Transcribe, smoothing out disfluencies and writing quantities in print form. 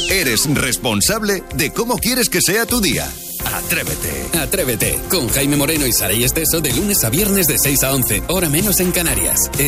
Eres responsable de cómo quieres que sea tu día. Atrévete. Atrévete, con Jaime Moreno y Saray Esteso de lunes a viernes de 6 a 11, hora menos en Canarias.